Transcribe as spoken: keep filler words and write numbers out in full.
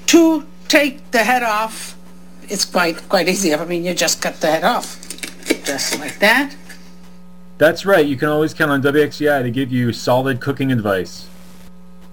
to take the head off, it's quite quite easy. I mean, you just cut the head off, just like that. That's right. You can always count on W X C I to give you solid cooking advice.